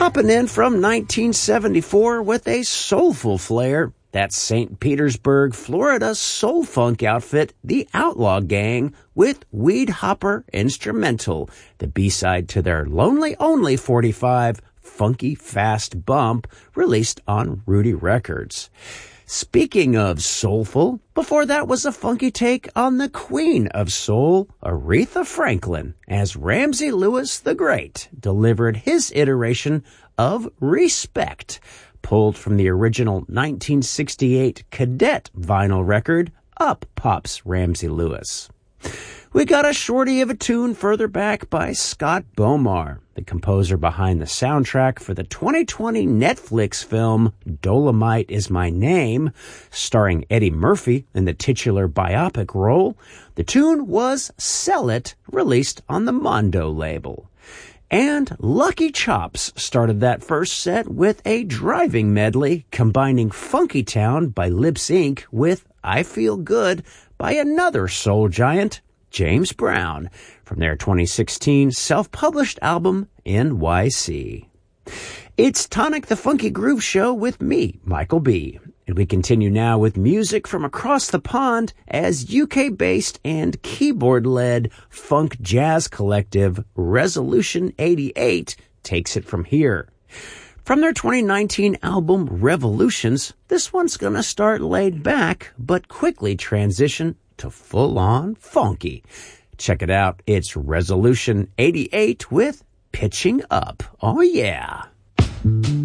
Hopping in from 1974 with a soulful flair, that's St. Petersburg, Florida soul funk outfit, The Outlaw Gang, with Weed Hopper Instrumental, the B-side to their Lonely Only 45, Funky Fast Bump, released on Rudy Records. Speaking of soulful, before that was a funky take on the Queen of Soul, Aretha Franklin, as Ramsey Lewis the Great delivered his iteration of Respect, pulled from the original 1968 Cadet vinyl record, Up Pops Ramsey Lewis. We got a shorty of a tune further back by Scott Bomar, the composer behind the soundtrack for the 2020 Netflix film Dolomite Is My Name, starring Eddie Murphy in the titular biopic role. The tune was Sell It, released on the Mondo label. And Lucky Chops started that first set with a driving medley combining Funky Town by Lips Inc. with I Feel Good by another soul giant, James Brown, from their 2016 self-published album, NYC. It's Tonic the Funky Groove Show with me, Michael B. And we continue now with music from across the pond as UK-based and keyboard-led funk jazz collective Resolution 88 takes it from here. From their 2019 album Revolutions, this one's gonna start laid back, but quickly transition to full-on funky. Check it out. It's Resolution 88 with Pitching Up. Oh, yeah.